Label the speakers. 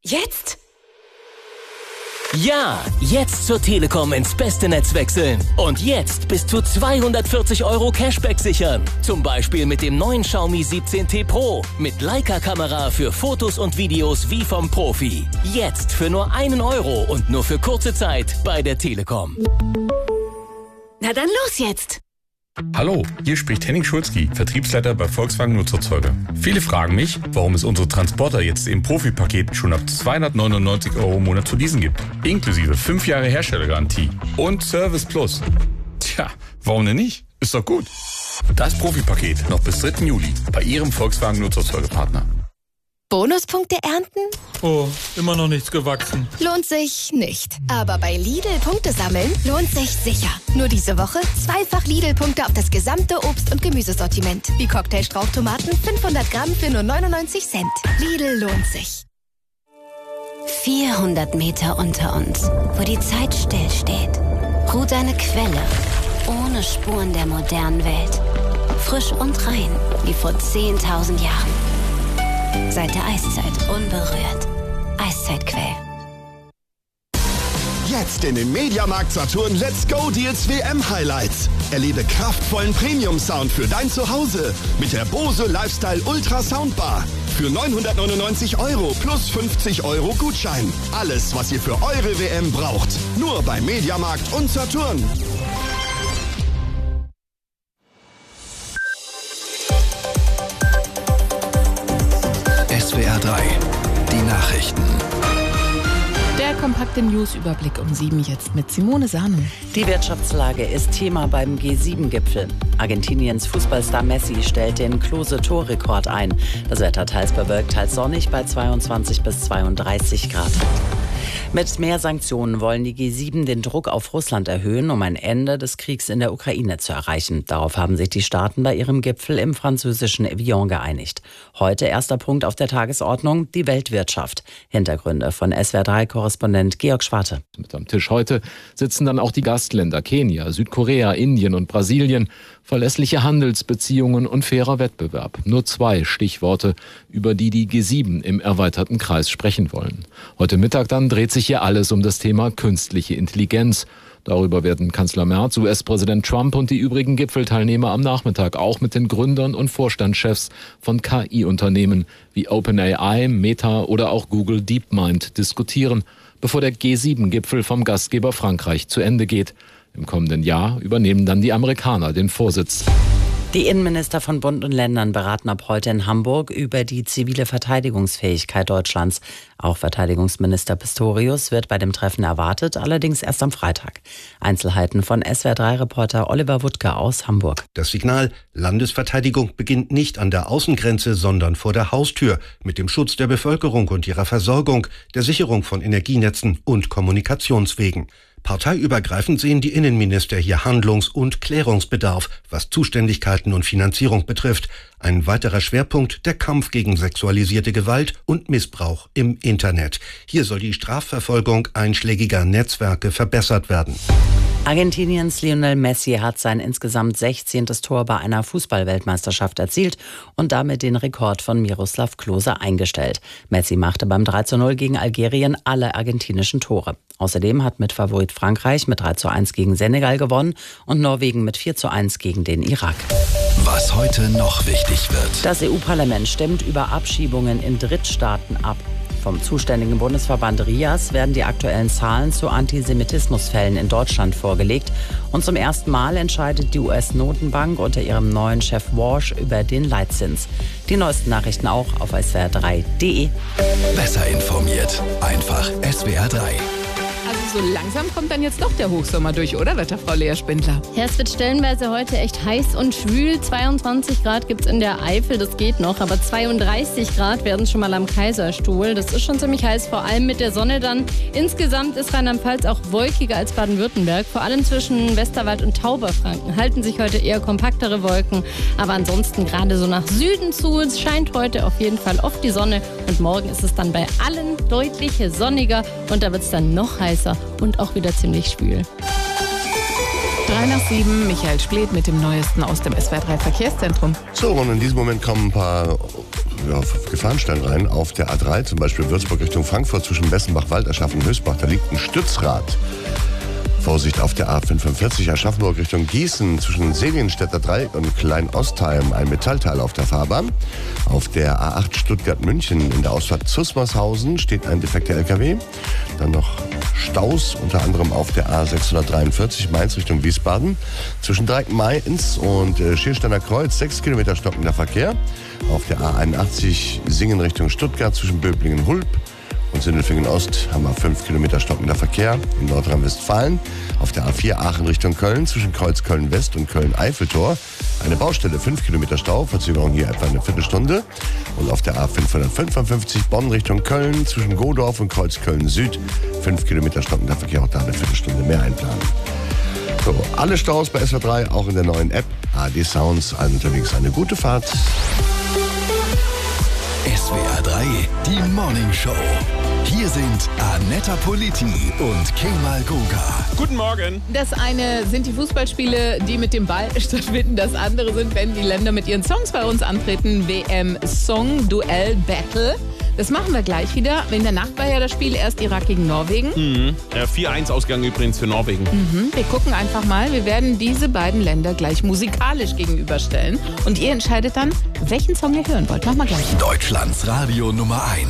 Speaker 1: Jetzt?
Speaker 2: Ja, jetzt zur Telekom ins beste Netz wechseln. Und jetzt bis zu 240 € Cashback sichern. Zum Beispiel mit dem neuen Xiaomi 17T Pro. Mit Leica-Kamera für Fotos und Videos wie vom Profi. Jetzt für nur 1 € und nur für kurze Zeit bei der Telekom.
Speaker 1: Na dann los jetzt!
Speaker 3: Hallo, hier spricht Henning Schulzki, Vertriebsleiter bei Volkswagen Nutzerzeuger. Viele fragen mich, warum es unsere Transporter jetzt im Profi-Paket schon ab 299 € im Monat zu leasen gibt. Inklusive 5 Jahre Herstellergarantie und Service Plus. Tja, warum denn nicht? Ist doch gut. Das Profi-Paket noch bis 3. Juli bei Ihrem Volkswagen Nutzerzeugerpartner.
Speaker 4: Bonuspunkte ernten?
Speaker 5: Oh, immer noch nichts gewachsen.
Speaker 4: Lohnt sich nicht. Aber bei Lidl Punkte sammeln lohnt sich sicher. Nur diese Woche 2-fach Lidl-Punkte auf das gesamte Obst- und Gemüsesortiment. Wie Cocktailstrauchtomaten 500 Gramm für nur 99 Cent. Lidl lohnt sich.
Speaker 6: 400 Meter unter uns, wo die Zeit stillsteht, ruht eine Quelle ohne Spuren der modernen Welt. Frisch und rein, wie vor 10.000 Jahren. Seit der Eiszeit unberührt. Eiszeitquell.
Speaker 7: Jetzt in den Mediamarkt Saturn Let's Go Deals WM Highlights. Erlebe kraftvollen Premium-Sound für dein Zuhause mit der Bose Lifestyle Ultra Soundbar. Für 999 € plus 50 € Gutschein. Alles, was ihr für eure WM braucht. Nur bei Mediamarkt und Saturn.
Speaker 8: SWR 3, die Nachrichten.
Speaker 9: Der kompakte News-Überblick um 7 jetzt mit Simone Sanu.
Speaker 10: Die Wirtschaftslage ist Thema beim G7-Gipfel. Argentiniens Fußballstar Messi stellt den Klose-Torrekord ein. Das Wetter teils bewölkt, teils sonnig bei 22 bis 32 Grad. Mit mehr Sanktionen wollen die G7 den Druck auf Russland erhöhen, um ein Ende des Kriegs in der Ukraine zu erreichen. Darauf haben sich die Staaten bei ihrem Gipfel im französischen Evian geeinigt. Heute erster Punkt auf der Tagesordnung, die Weltwirtschaft. Hintergründe von SWR3-Korrespondent Georg Schwarte.
Speaker 11: Mit am Tisch heute sitzen dann auch die Gastländer Kenia, Südkorea, Indien und Brasilien. Verlässliche Handelsbeziehungen und fairer Wettbewerb. Nur 2 Stichworte, über die die G7 im erweiterten Kreis sprechen wollen. Heute Mittag dann dreht sich hier alles um das Thema künstliche Intelligenz. Darüber werden Kanzler Merz, US-Präsident Trump und die übrigen Gipfelteilnehmer am Nachmittag auch mit den Gründern und Vorstandschefs von KI-Unternehmen wie OpenAI, Meta oder auch Google DeepMind diskutieren, bevor der G7-Gipfel vom Gastgeber Frankreich zu Ende geht. Im kommenden Jahr übernehmen dann die Amerikaner den Vorsitz.
Speaker 10: Die Innenminister von Bund und Ländern beraten ab heute in Hamburg über die zivile Verteidigungsfähigkeit Deutschlands. Auch Verteidigungsminister Pistorius wird bei dem Treffen erwartet, allerdings erst am Freitag. Einzelheiten von SWR3-Reporter Oliver Wuttke aus Hamburg.
Speaker 12: Das Signal: Landesverteidigung beginnt nicht an der Außengrenze, sondern vor der Haustür mit dem Schutz der Bevölkerung und ihrer Versorgung, der Sicherung von Energienetzen und Kommunikationswegen. Parteiübergreifend sehen die Innenminister hier Handlungs- und Klärungsbedarf, was Zuständigkeiten und Finanzierung betrifft. Ein weiterer Schwerpunkt: der Kampf gegen sexualisierte Gewalt und Missbrauch im Internet. Hier soll die Strafverfolgung einschlägiger Netzwerke verbessert werden.
Speaker 10: Argentiniens Lionel Messi hat sein insgesamt 16. Tor bei einer Fußball-Weltmeisterschaft erzielt und damit den Rekord von Miroslav Klose eingestellt. Messi machte beim 3:0 gegen Algerien alle argentinischen Tore. Außerdem hat Mitfavorit Frankreich mit 3:1 gegen Senegal gewonnen und Norwegen mit 4:1 gegen den Irak.
Speaker 8: Was heute noch wichtig wird.
Speaker 10: Das EU-Parlament stimmt über Abschiebungen in Drittstaaten ab. Vom zuständigen Bundesverband RIAS werden die aktuellen Zahlen zu Antisemitismusfällen in Deutschland vorgelegt. Und zum ersten Mal entscheidet die US-Notenbank unter ihrem neuen Chef Walsh über den Leitzins. Die neuesten Nachrichten auch auf swr3.de.
Speaker 8: Besser informiert. Einfach SWR 3.
Speaker 9: Also so langsam kommt dann jetzt doch der Hochsommer durch, oder, Wetterfrau Lea Spindler?
Speaker 13: Ja, es wird stellenweise heute echt heiß und schwül. 22 Grad gibt es in der Eifel, das geht noch. Aber 32 Grad werden es schon mal am Kaiserstuhl. Das ist schon ziemlich heiß, vor allem mit der Sonne dann. Insgesamt ist Rheinland-Pfalz auch wolkiger als Baden-Württemberg. Vor allem zwischen Westerwald und Tauberfranken halten sich heute eher kompaktere Wolken. Aber ansonsten gerade so nach Süden zu. Es scheint heute auf jeden Fall oft die Sonne. Und morgen ist es dann bei allen deutlich sonniger. Und da wird es dann noch heißer und auch wieder ziemlich schwül.
Speaker 9: 7:03, Michael Splet mit dem Neuesten aus dem SWR3 Verkehrszentrum.
Speaker 14: So, und in diesem Moment kommen ein paar Gefahrenstellen rein. Auf der A3, zum Beispiel Würzburg Richtung Frankfurt zwischen Bessenbach, Walderschaffen und Höchstbach, da liegt ein Stützrad. Vorsicht auf der A45 Aschaffenburg Richtung Gießen zwischen Seligenstädter 3 und Klein-Ostheim, ein Metallteil auf der Fahrbahn. Auf der A8 Stuttgart-München in der Ausfahrt Zusmarshausen steht ein defekter LKW. Dann noch Staus, unter anderem auf der A643 Mainz Richtung Wiesbaden. Zwischen Dreieck-Mainz und Schiersteiner Kreuz 6 Kilometer stockender Verkehr. Auf der A81 Singen Richtung Stuttgart zwischen Böblingen-Hulp und Sindelfingen-Ost haben wir 5 Kilometer stockender Verkehr in Nordrhein-Westfalen. Auf der A4 Aachen Richtung Köln zwischen Kreuz Köln-West und Köln-Eiffeltor eine Baustelle, 5 Kilometer Stau, Verzögerung hier etwa eine Viertelstunde. Und auf der A555 Bonn Richtung Köln zwischen Godorf und Kreuz Köln-Süd 5 Kilometer stockender Verkehr, auch da eine Viertelstunde mehr einplanen. So, alle Staus bei SWR3, auch in der neuen App AD Sounds. Allen unterwegs eine gute Fahrt.
Speaker 8: SWR3, die Morning Show. Hier sind Annetta Politi und Kemal Goga.
Speaker 15: Guten Morgen.
Speaker 9: Das eine sind die Fußballspiele, die mit dem Ball stattfinden. Das andere sind, wenn die Länder mit ihren Songs bei uns antreten. WM Song Duell Battle. Das machen wir gleich wieder. In der Nacht war ja das Spiel erst Irak gegen Norwegen.
Speaker 15: 4-1 Ausgang übrigens für Norwegen.
Speaker 9: Wir gucken einfach mal. Wir werden diese beiden Länder gleich musikalisch gegenüberstellen. Und ihr entscheidet dann, welchen Song ihr hören wollt. Machen wir gleich.
Speaker 8: Deutschlands Radio Nummer 1.